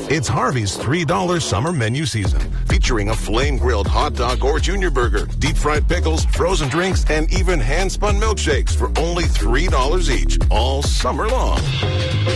It's Harvey's $3 summer menu season, featuring a flame-grilled hot dog or junior burger, deep-fried pickles, frozen drinks, and even hand-spun milkshakes for only $3 each, all summer long.